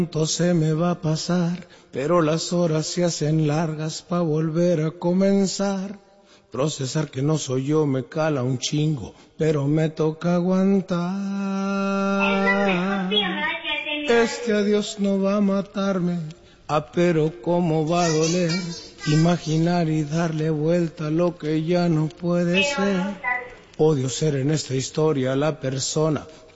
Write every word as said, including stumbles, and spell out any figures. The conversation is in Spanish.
Pronto se me va a pasar, pero las horas se hacen largas pa' volver a comenzar. Procesar que no soy yo me cala un chingo, pero me toca aguantar. Este adiós no va a matarme, ah, pero cómo va a doler. Imaginar y darle vuelta a lo que ya no puede ser. Odio ser en esta historia la persona